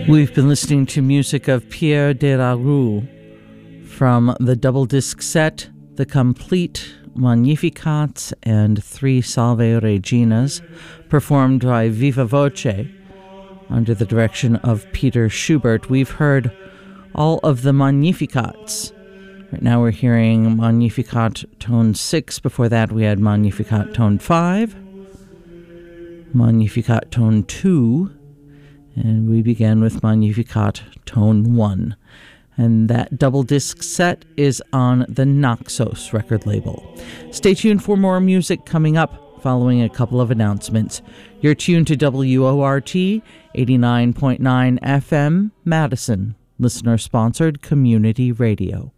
We've been listening to music of Pierre de la Rue from the double disc set, The Complete, Magnificat, and Three Salve Reginas, performed by Viva Voce under the direction of Peter Schubert. We've heard all of the Magnificats. Right now we're hearing Magnificat Tone 6. Before that we had Magnificat Tone 5, Magnificat Tone 2, and we began with Magnificat Tone 1. And that double disc set is on the Naxos record label. Stay tuned for more music coming up following a couple of announcements. You're tuned to WORT 89.9 FM, Madison, listener-sponsored community radio.